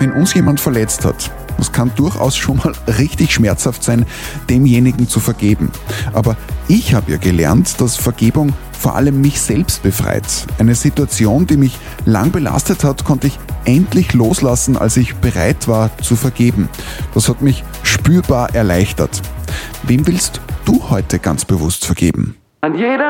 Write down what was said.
Wenn uns jemand verletzt hat, das kann durchaus schon mal richtig schmerzhaft sein, demjenigen zu vergeben. Aber ich habe ja gelernt, dass Vergebung vor allem mich selbst befreit. Eine Situation, die mich lang belastet hat, konnte ich endlich loslassen, als ich bereit war zu vergeben. Das hat mich spürbar erleichtert. Wem willst du heute ganz bewusst vergeben? An jeder